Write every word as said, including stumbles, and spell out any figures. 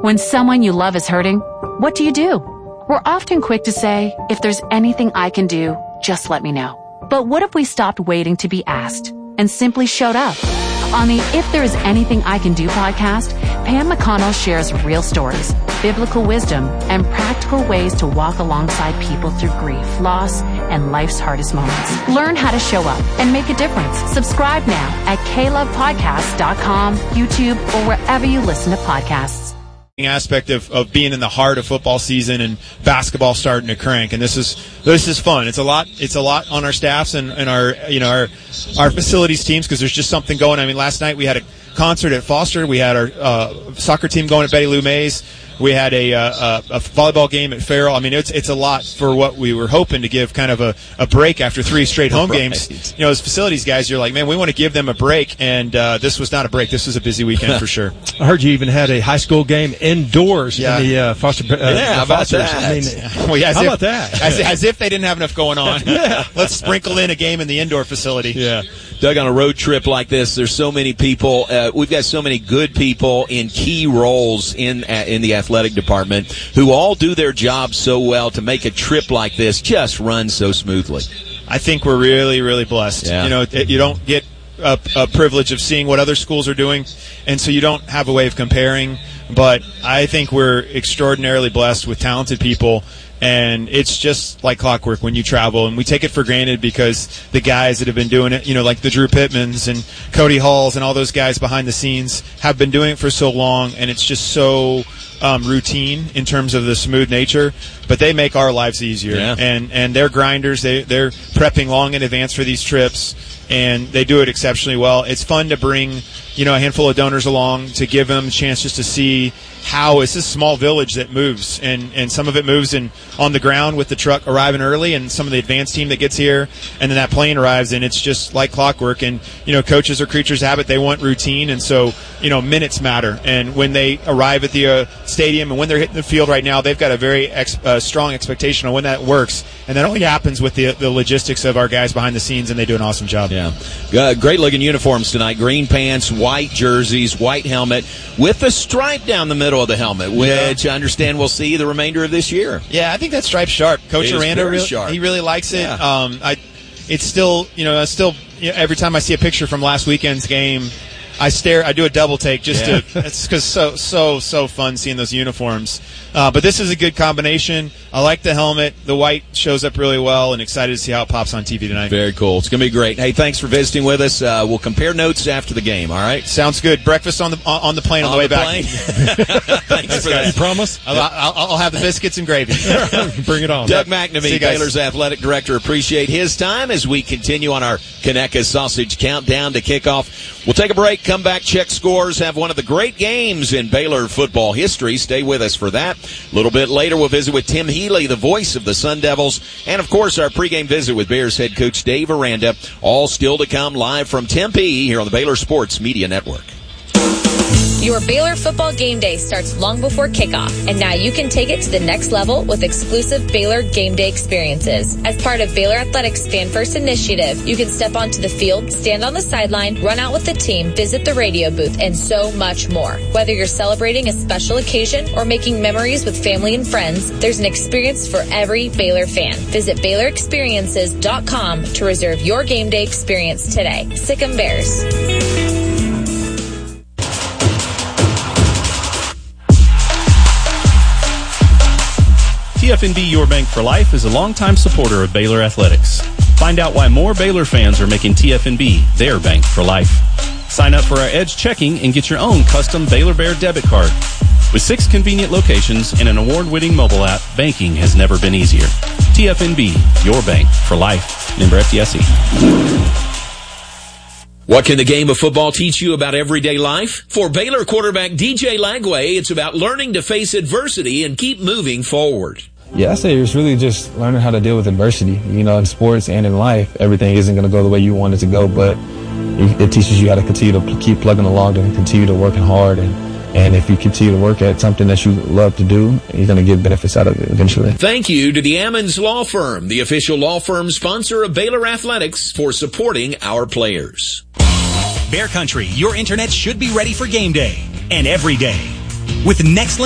When someone you love is hurting, what do you do? We're often quick to say, if there's anything I can do, just let me know. But what if we stopped waiting to be asked and simply showed up? On the If There Is Anything I Can Do podcast, Pam McConnell shares real stories, biblical wisdom, and practical ways to walk alongside people through grief, loss, and life's hardest moments. Learn how to show up and make a difference. Subscribe now at k love podcast dot com, YouTube, or wherever you listen to podcasts. Aspect of, of being in the heart of football season and basketball starting to crank, and this is this is fun. It's a lot. It's a lot on our staffs and, and our you know our our facilities teams, because there's just something going. I mean, last night we had a concert at Foster. We had our uh, soccer team going at Betty Lou Mays. We had a, uh, a, a volleyball game at Farrell. I mean, it's it's a lot for what we were hoping to give kind of a, a break after three straight home right. games. You know, as facilities guys, you're like, man, we want to give them a break, and uh, this was not a break. This was a busy weekend for sure. I heard you even had a high school game indoors yeah. in the uh, Foster. Uh, yeah, how about Fosters. that? I mean, well, yeah, how if, about that? As, as if they didn't have enough going on. yeah. Let's sprinkle in a game in the indoor facility. Yeah. Doug, on a road trip like this, there's so many people. Uh, we've got so many good people in key roles in uh, in the athletic department who all do their job so well to make a trip like this just run so smoothly. I think we're really, really blessed. Yeah. You know, it, you don't get a, a privilege of seeing what other schools are doing, and so you don't have a way of comparing. But I think we're extraordinarily blessed with talented people. And it's just like clockwork when you travel, and we take it for granted because the guys that have been doing it, you know, like the Drew Pittmans and Cody Halls and all those guys behind the scenes have been doing it for so long, and it's just so um, routine in terms of the smooth nature. But they make our lives easier, yeah. and and they're grinders. They they're prepping long in advance for these trips, and they do it exceptionally well. It's fun to bring, you know, a handful of donors along to give them a chance just to see how it's a small village that moves, and, and some of it moves in on the ground with the truck arriving early, and some of the advanced team that gets here, and then that plane arrives, and it's just like clockwork. And you know, coaches are creatures of habit; they want routine, and so you know, minutes matter. And when they arrive at the uh, stadium and when they're hitting the field right now, they've got a very ex- uh, strong expectation on when that works, and that only happens with the the logistics of our guys behind the scenes, and they do an awesome job. Yeah, uh, great looking uniforms tonight: green pants, white jerseys, white helmet with a stripe down the middle of the helmet, which yeah. I understand we'll see the remainder of this year. Yeah, I think that stripe's sharp. Coach Aranda, really, sharp. he really likes it. Yeah. Um, I, it's still, you know, I still you know, every time I see a picture from last weekend's game, I stare. I do a double take just yeah. to. It's because so so so fun seeing those uniforms. Uh, but this is a good combination. I like the helmet. The white shows up really well, and excited to see how it pops on T V tonight. Very cool. It's going to be great. Hey, thanks for visiting with us. Uh, we'll compare notes after the game. All right. Sounds good. Breakfast on the on the plane on, on the way the back. Thanks for that. You promise? I'll, I'll, I'll have the biscuits and gravy. Bring it on. Doug McNamee, Baylor's athletic director, appreciate his time as we continue on our Conecuh Sausage Countdown to kickoff. We'll take a break, come back, check scores, have one of the great games in Baylor football history. Stay with us for that. A little bit later, we'll visit with Tim Healy, the voice of the Sun Devils, and, of course, our pregame visit with Bears head coach Dave Aranda. All still to come live from Tempe here on the Baylor Sports Media Network. Your Baylor football game day starts long before kickoff, and now you can take it to the next level with exclusive Baylor game day experiences. As part of Baylor Athletics Fan First initiative, you can step onto the field, stand on the sideline, run out with the team, visit the radio booth, and so much more. Whether you're celebrating a special occasion or making memories with family and friends, there's an experience for every Baylor fan. Visit Baylor Experiences dot com to reserve your game day experience today. Sic 'em Bears. T F N B Your Bank for Life is a longtime supporter of Baylor Athletics. Find out why more Baylor fans are making T F N B their bank for life. Sign up for our Edge checking and get your own custom Baylor Bear debit card. With six convenient locations and an award-winning mobile app, banking has never been easier. T F N B, your bank for life. Member F D I C. What can the game of football teach you about everyday life? For Baylor quarterback D J Lagway, it's about learning to face adversity and keep moving forward. Yeah, I say it's really just learning how to deal with adversity. You know, in sports and in life, everything isn't going to go the way you want it to go, but it teaches you how to continue to pl- keep plugging along and continue to working hard. And, and if you continue to work at something that you love to do, you're going to get benefits out of it eventually. Thank you to the Ammons Law Firm, the official law firm sponsor of Baylor Athletics, for supporting our players. Bear Country, your internet should be ready for game day and every day. With Nextlink